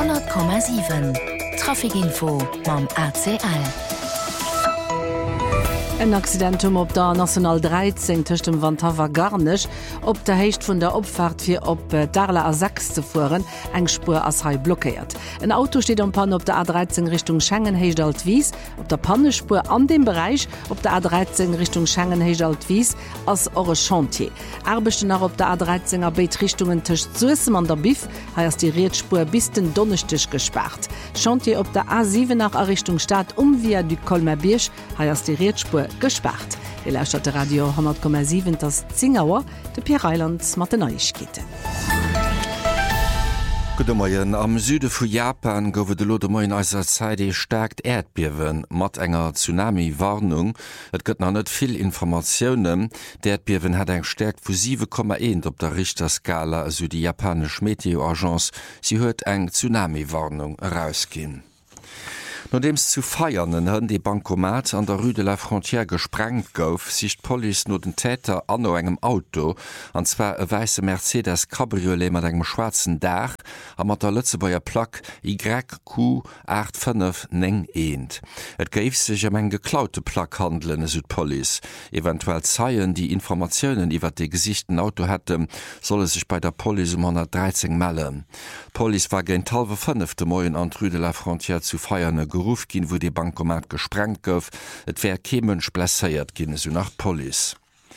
100,7 Trafikinfo mam ACL. Ein Accidentum op der National 13 töcht dem Wandhaver Garnisch op der Hecht vun der Opfahrt fir op Darla A6 zu fuhren eng Spur as Hai blockiert. Ein Auto steht am Panne op der A13 Richtung Schengen Hecht Wies, op der Pannespur an dem Bereich op der A13 Richtung Schengen Hecht Wies as eure Chantier. Arbechten nach op der A13er Beitrichtungen töcht Suessem an der Bif heiers die Reetspur bis den Donnerstich gesperrt. Chantier op der A7 nach Richtung Stadt via du Kolmerbiersch heiers die Reetspur gesperrt. Die Lauschte Radio 100,7 das Zingauer de Pierre Islands Mateneichkete. Godemoien am Süde vu Japan gowe de Lodemoien aiser Zeit stärkt Erdbiewen mat enger Tsunami-Warnung. Et gëtt noch net viel Informationen. Der Erdbiewen hat eng stärkt vu 7,1 op der Richterskala also die japanische Meteoagence. Sie huet eng Tsunami-Warnung herausgin. Nodems zu feiernen hën die Bankomat an der Rue de la Frontière gesprengt gouf, sicht Police no den Täter anno engem Auto, anzwer e weisse Mercedes Cabriolet mat engem schwarzen Dach, a mat der Lützebauer Plaque YQ8591. Et geif sich eng geklaute Plaque handeln, esut Police. Eventuell Zeien, die Informationen iwwer de gesichten Auto hätte, solle sich bei der Police 113 mellen. Police war gen talwe 5. Moien an Rue de la Frontière zu feierne Ruf gin, wo die Bankomat gesprengt gouf, et wär kemensch blesséiert gin so nach Police.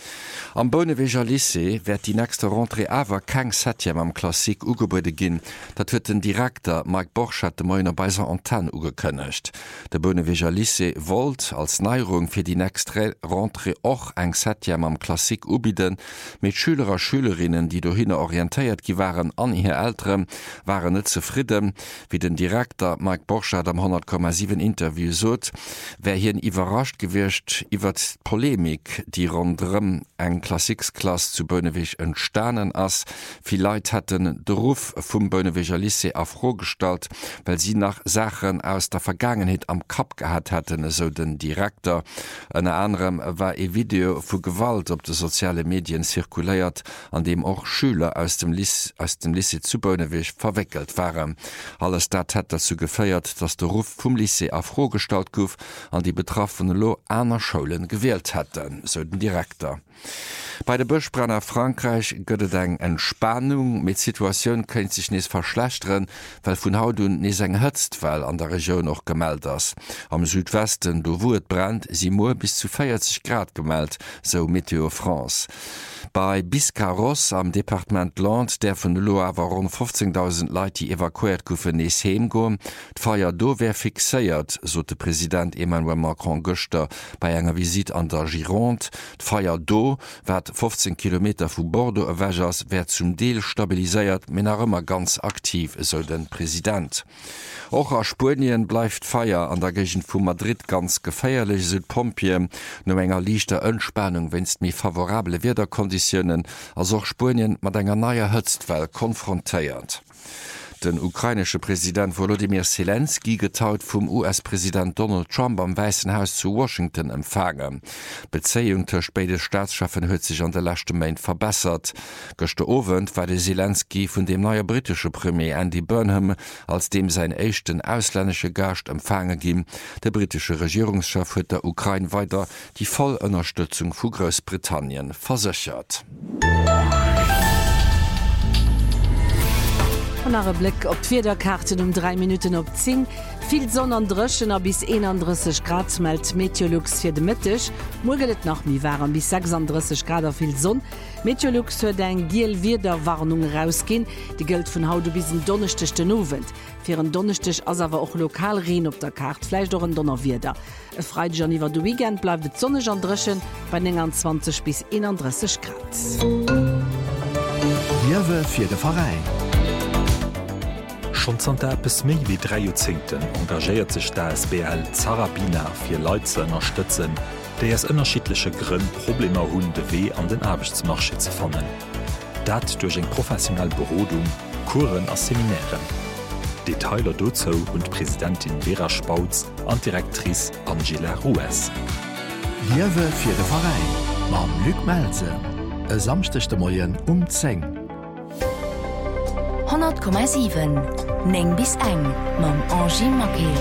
Am Bonneweger Lycée werd die nächste Rentrée awer keng 7. am Klassik ugebäude ginn, dat huet den Direktor Mike Borchardt de Moiner bei seiner Antenne ugekënnecht. De Bonneweger Lycée wollt als Neierung fir die nächste Rentrée och eng 7. am Klassik ubiden, mit Schülerer Schülerinnen, die do hinne orientéiert gi waren an ihre Älterem, waren net zufrieden, wie den Direktor Mike Borchardt am 100,7 Interview sot, wär hien iwwerrascht gewircht iwwer Polemik, die rondrem eng Klassiksklasse zu Bonnewig entstanden ass. Viel Leute hätten den Ruf vom Bonneweger Lycée afrogestalt, weil sie nach Sachen aus der Vergangenheit am Kap gehabt hätten, so den Direktor. Unter anderem war ein Video von Gewalt auf den sozialen Medien zirkuliert, an dem auch Schüler aus dem Lycée zu Bonnewig verwickelt waren. Alles das hat dazu gefeiert, dass der Ruf vom Lycée afrogestalt gouf an die betroffenen Lo einer Schulen gewählt hätten, so den Direktor. Bei der Buschbrenner Frankreich gëtt eng Entspannung mit Situationun kennt sich nes verschlechteren, weil vun Hautun nes eng Hëtztwell an der Region noch gemeldet ass. Am Südwesten do wo et brennt, si mo bis zu 40 Grad gemeldet, so Meteo France. Bei Biscarrosse am Departement Land, der vun de Loire war rund 15.000 Leiit die evakuiert goufen nees heemgoen. D'Feier do wär fixéiert, so de Präsident Emmanuel Macron Göster bei enger Visit an der Gironde. D'Feier do wär 15 Kilometer vu Bordeaux ewägers wär zum Deel stabiliséiert, men er ëmmer ganz aktiv, so den Präsident. Och a Spurien bleifft Feier an der Gegend vu Madrid ganz geféierlich, Süd Pompien, no enger liichter Entspannung wennst mi favorable Wetterkonditionen, as och Spurien mat enger naier Hëtztwell konfrontéiert. Den ukrainische Präsident Volodymyr Zelensky getaut vom US-Präsident Donald Trump am Weißen Haus zu Washington empfangen. Beziehung zwischen beide Staatschefen hat sich an der letzten Monat verbessert. Gestern Abend war der Zelensky von dem neuen britischen Premier Andy Burnham als dem sein ersten ausländische Gast empfangen ging. Der britische Regierungschef hat der Ukraine weiter die volle Unterstützung von Großbritannien versichert. Von Blick op d'Wederkarten 3 Minuten op 10. Viel Sonne an Drëschen a bis 31 Grad meldt Meteorlux fir de Mittech. Morgelet nach mi waren bis 36 Grad a viel Sonn. Meteorlux huet eng giel Wiederwarnung rausgin, die gëlt vun Haut bis Donnerstechten Novent. Fir en Donnerstech ass awer och lokal Reen op der Kart, fleich doch en Donnerwieder. E Freitag an iwwer du Weekend bleibt et Sonneg an Drëschen bei 20 bis 31 Grad. Liewe fir de Verein. Schon bis méi wie 3 Jahrzehnten engagiert sich der SBL Zarabina fir Leute zu unterstützen, die aus unterschiedliche Gründe Probleme hunn de Weh an den Arbeitsmarkt zu fannen. Dat durch eng professionelle Berodung, Kuren als Seminären. Detailer dazu und Präsidentin Vera Spautz und Direktrice Angela Rues. Liewe fir de Verein, mam Luc Melze, e samstechte Moien 10. 100,7 Neng bis eng mam Angie Mackey.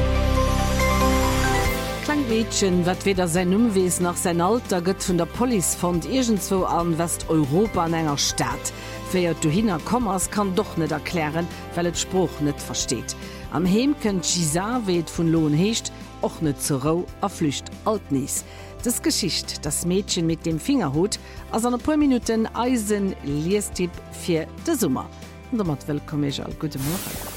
Klangmädchen, wat weder sein Umwees nach sein Alter gëtt vun der Police fand irgendwo an Westeuropa an enger Stadt. Wer du hinnerkommers kann doch net erklären, weil et Spruch net versteht. Am Heem könnt Gisa weet vun Lohn hecht, och net zu Rau a flücht alt nies. Das Geschicht, das Mädchen mit dem Fingerhut, as an paar Minuten Eisen Liestipp fir de Summer. Und damit willkommen, guten Morgen.